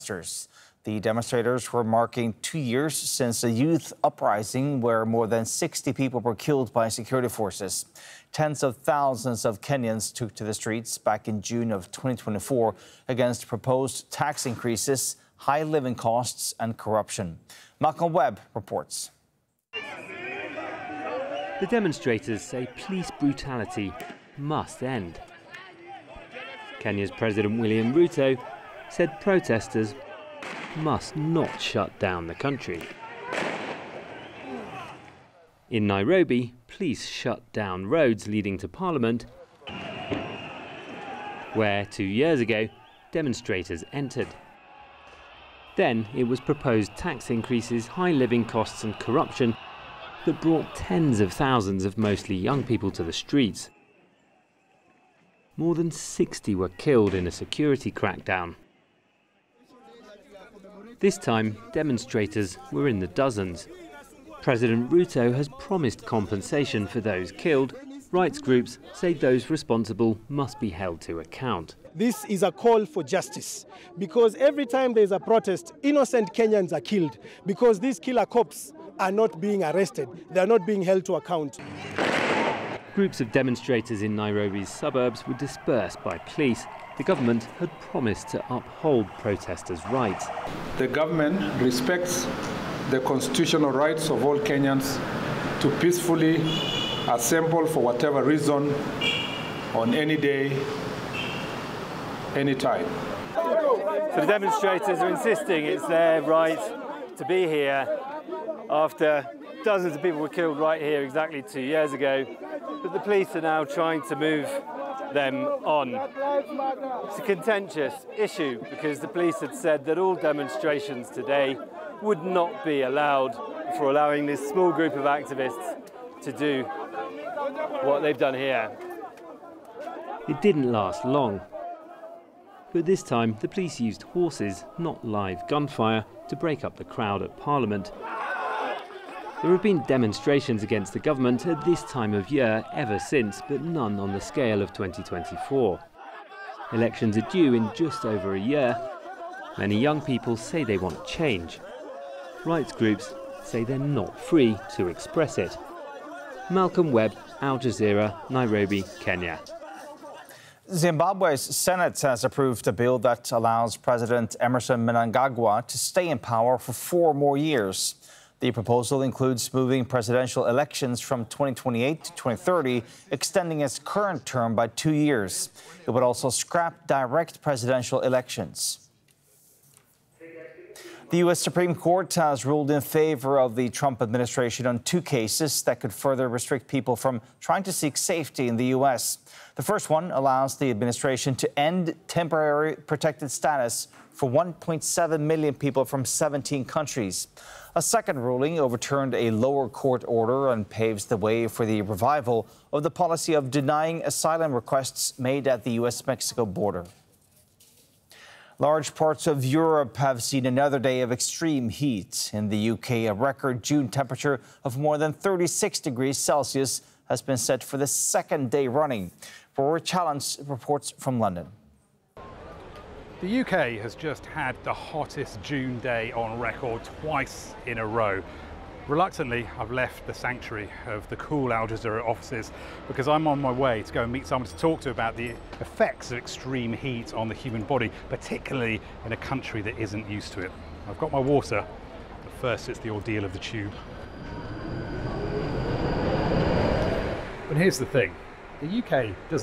The demonstrators were marking 2 years since a youth uprising where more than 60 people were killed by security forces. Tens of thousands of Kenyans took to the streets back in June of 2024 against proposed tax increases, high living costs and corruption. Malcolm Webb reports. The demonstrators say police brutality must end. Kenya's President William Ruto said protesters must not shut down the country. In Nairobi, police shut down roads leading to Parliament, where 2 years ago demonstrators entered. Then it was proposed tax increases, high living costs and corruption that brought tens of thousands of mostly young people to the streets. More than 60 were killed in a security crackdown. This time, demonstrators were in the dozens. President Ruto has promised compensation for those killed. Rights groups say those responsible must be held to account. This is a call for justice, because every time there's a protest, innocent Kenyans are killed because these killer cops are not being arrested. They are not being held to account. Groups of demonstrators in Nairobi's suburbs were dispersed by police. The government had promised to uphold protesters' rights. The government respects the constitutional rights of all Kenyans to peacefully assemble for whatever reason on any day, any time. So the demonstrators are insisting it's their right to be here after dozens of people were killed right here exactly 2 years ago, but the police are now trying to move them on. It's a contentious issue because the police had said that all demonstrations today would not be allowed for allowing this small group of activists to do what they've done here. It didn't last long, but this time the police used horses, not live gunfire, to break up the crowd at Parliament. There have been demonstrations against the government at this time of year ever since, but none on the scale of 2024. Elections are due in just over a year. Many young people say they want change. Rights groups say they're not free to express it. Malcolm Webb, Al Jazeera, Nairobi, Kenya. Zimbabwe's Senate has approved a bill that allows President Emmerson Mnangagwa to stay in power for 4 more years. The proposal includes moving presidential elections from 2028 to 2030, extending its current term by 2 years. It would also scrap direct presidential elections. The U.S. Supreme Court has ruled in favor of the Trump administration on 2 cases that could further restrict people from trying to seek safety in the U.S. The first one allows the administration to end temporary protected status for 1.7 million people from 17 countries. A second ruling overturned a lower court order and paves the way for the revival of the policy of denying asylum requests made at the U.S.-Mexico border. Large parts of Europe have seen another day of extreme heat. In the UK, a record June temperature of more than 36 degrees Celsius has been set for the 2nd day running. Rory Challenge reports from London. The UK has just had the hottest June day on record twice in a row. Reluctantly, I've left the sanctuary of the cool Al Jazeera offices because I'm on my way to go and meet someone to talk to about the effects of extreme heat on the human body, particularly in a country that isn't used to it. I've got my water, but first it's the ordeal of the tube. But here's the thing, the UK doesn't